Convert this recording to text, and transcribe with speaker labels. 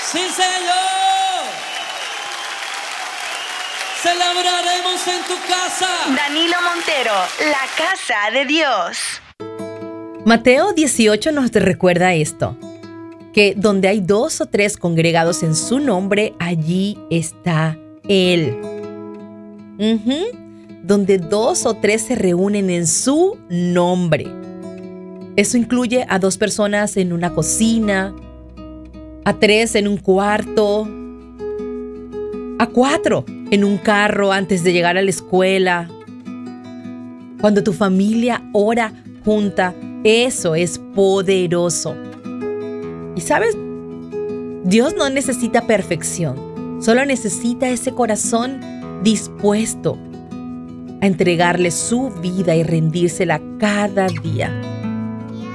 Speaker 1: Sí, Señor. Celebraremos en tu casa.
Speaker 2: Danilo Montero, la casa de Dios.
Speaker 3: Mateo 18 nos recuerda esto, que donde hay 2 o 3 congregados en su nombre, allí está Él. Donde 2 o 3 se reúnen en su nombre. Eso incluye a 2 personas en una cocina, a 3 en un cuarto, a 4 en un carro antes de llegar a la escuela. Cuando tu familia ora junta, eso es poderoso. Y sabes, Dios no necesita perfección, solo necesita ese corazón dispuesto a entregarle su vida y rendírsela cada día.